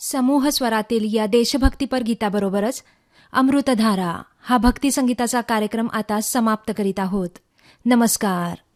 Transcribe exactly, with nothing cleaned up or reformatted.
समूह स्वरातील या देशभक्तीपर गीताबरोबरच अमृतधारा हा भक्तिसंगीताचा कार्यक्रम आता समाप्त करीत आहोत. नमस्कार.